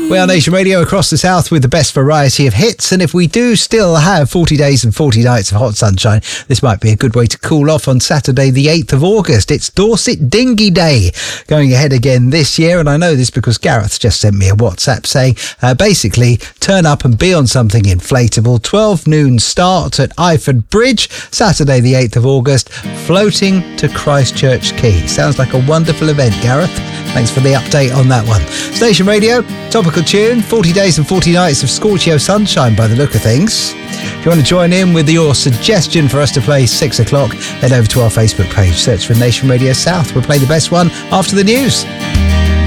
We are Nation Radio across the south with the best variety of hits, and if we do still have 40 days and 40 nights of hot sunshine, this might be a good way to cool off on Saturday the 8th of August. It's Dorset Dinghy Day going ahead again this year, and I know this because Gareth just sent me a WhatsApp saying basically turn up and be on something inflatable. 12 noon start at Iford Bridge, Saturday the 8th of August, floating to Christchurch Quay. Sounds like a wonderful event, Gareth. Thanks for the update on that one. Station Radio, topical tune, 40 days and 40 nights of Scorchio sunshine by the look of things. If you want to join in with your suggestion for us to play 6 o'clock, head over to our Facebook page, search for Nation Radio South. We'll play the best one after the news.